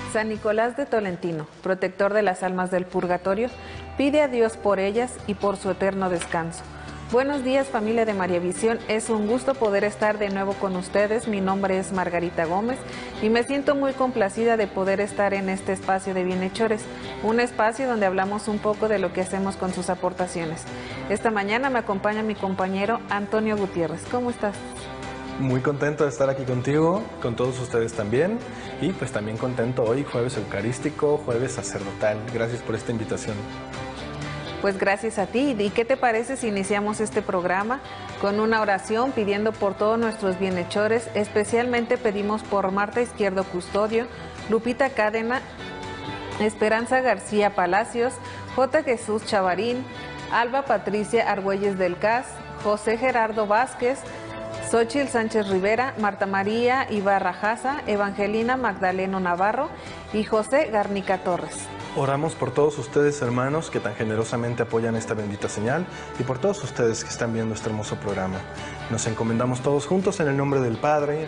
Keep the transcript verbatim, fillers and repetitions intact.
San Nicolás de Tolentino, protector de las almas del purgatorio, pide a Dios por ellas y por su eterno descanso. Buenos días, familia de María Visión, es un gusto poder estar de nuevo con ustedes. Mi nombre es Margarita Gómez y me siento muy complacida de poder estar en este espacio de Bienhechores, un espacio donde hablamos un poco de lo que hacemos con sus aportaciones. Esta mañana me acompaña mi compañero Antonio Gutiérrez. ¿Cómo estás? Muy contento de estar aquí contigo, con todos ustedes también, y pues también contento hoy, jueves eucarístico, jueves sacerdotal. Gracias por esta invitación. Pues gracias a ti. ¿Y qué te parece si iniciamos este programa con una oración pidiendo por todos nuestros bienhechores? Especialmente pedimos por Marta Izquierdo Custodio, Lupita Cadena, Esperanza García Palacios, J. Jesús Chavarín, Alba Patricia Argüelles del Cas, José Gerardo Vázquez, Xochitl Sánchez Rivera, Marta María Ibarra Jaza, Evangelina Magdaleno Navarro y José Garnica Torres. Oramos por todos ustedes, hermanos, que tan generosamente apoyan esta bendita señal, y por todos ustedes que están viendo este hermoso programa. Nos encomendamos todos juntos en el nombre del Padre,